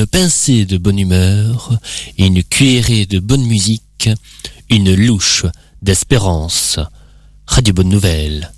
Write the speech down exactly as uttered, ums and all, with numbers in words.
pincée de bonne humeur, une cuillerée de bonne musique, une louche d'espérance. Radio Bonne Nouvelle.